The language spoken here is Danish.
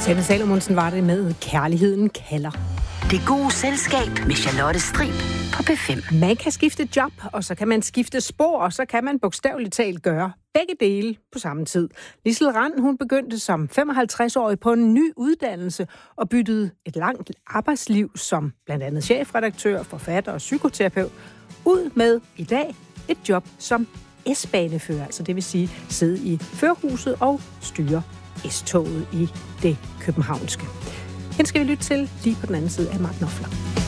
Sanne Salomonsen var det med Kærligheden kalder. Det gode selskab med Charlotte Strib på P5. Man kan skifte job, og så kan man skifte spor, og så kan man bogstaveligt talt gøre begge dele på samme tid. Liesel Rand, hun begyndte som 55-årig på en ny uddannelse og byttede et langt arbejdsliv som blandt andet chefredaktør, forfatter og psykoterapeut ud med i dag et job som S-banefører, altså det vil sige sidde i førerhuset og styre S-toget i det københavnske. Den skal vi lytte til lige på den anden side af Mark Knopfler.